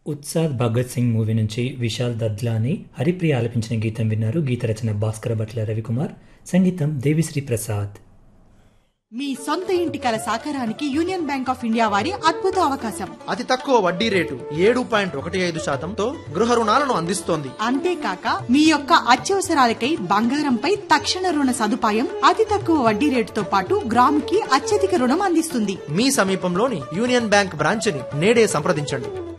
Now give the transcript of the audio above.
Ustaad Bhagat Singh movie నుంచి విశాల్ దద్లాని హరిప్రియ ఆలపించిన గీతం విన్నారు. గీత రచన భాస్కర భట్ల రవికుమార్, సంగీతం దేవిశ్రీ ప్రసాద్. మీ సొంత ఇంటి కల సాకారానికి యూనియన్ బ్యాంక్ ఆఫ్ ఇండియా వారి అద్భుత అవకాశం. అతి తక్కువ వడ్డీ రేటు 7.15% గృహ రుణాలను అందిస్తోంది. అంతేకాక మీ యొక్క అత్యవసరాలకై బంగారంపై తక్షణ రుణ సదుపాయం, అతి తక్కువ వడ్డీ రేటుతో పాటు గ్రాముకి అత్యధిక రుణం అందిస్తుంది. మీ సమీపంలోని యూనియన్ బ్యాంక్ బ్రాంచ్ ని నేడే సంప్రదించండి.